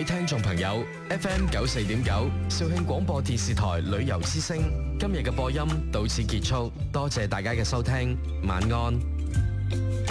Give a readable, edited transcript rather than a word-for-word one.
位聽眾朋友 ，FM 94.9肇慶廣播電視台旅遊之聲，今日嘅播音到此結束，多謝大家嘅收聽，晚安。